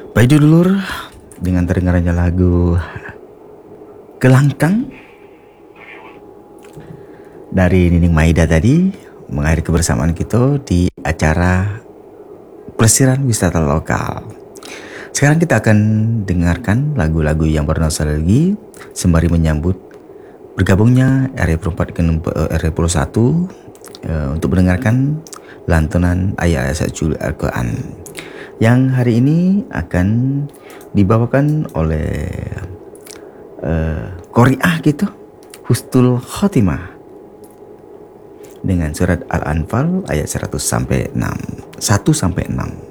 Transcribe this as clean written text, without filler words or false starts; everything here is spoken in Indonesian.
Baik dulur, dengan terdengarnya lagu Kelangkang dari Nining Maida tadi mengakhiri kebersamaan kita di acara pelesiran wisata lokal. Sekarang kita akan dengarkan lagu-lagu yang bernostalgia sembari menyambut bergabungnya RE4 ke RE1 untuk mendengarkan lantunan ayat-ayat suci Al-Quran yang hari ini akan dibawakan oleh Qori'ah gitu, Husnul Khotimah dengan surat Al-Anfal ayat 100 sampai 6.